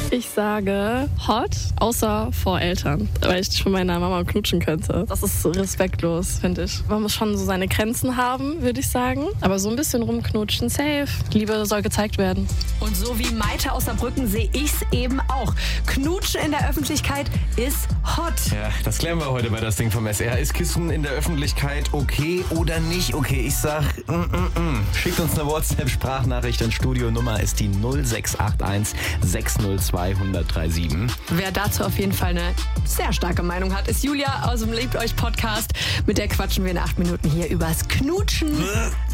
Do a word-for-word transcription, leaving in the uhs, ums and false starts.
Ich sage hot, außer vor Eltern, weil ich von meiner Mama knutschen könnte. Das ist so respektlos, finde ich. Man muss schon so seine Grenzen haben, würde ich sagen. Aber so ein bisschen rumknutschen, safe. Liebe soll gezeigt werden. Und so wie Maite aus Saarbrücken sehe ich's eben auch. Knutschen in der Öffentlichkeit ist hot. Ja, das klären wir heute bei das Ding vom S R. Ist Küssen in der Öffentlichkeit okay oder nicht okay? Ich sag, mm, mm, mm. Schickt uns eine WhatsApp-Sprachnachricht an Studio. Nummer ist die null sechs acht eins sechs null zwei eins null drei sieben. Wer dazu auf jeden Fall eine sehr starke Meinung hat, ist Julia aus dem Liebt euch Podcast. Mit der quatschen wir in acht Minuten hier übers Knutschen.